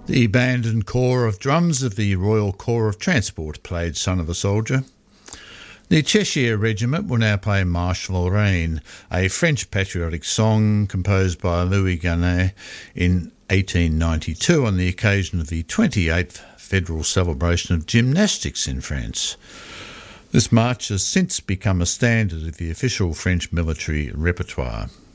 The band and corps of drums of the Royal Corps of Transport played Son of a Soldier. The Cheshire Regiment will now play Marche Lorraine, a French patriotic song composed by Louis Garnet in 1892 on the occasion of the 28th Federal Celebration of Gymnastics in France. This march has since become a standard of the official French military repertoire.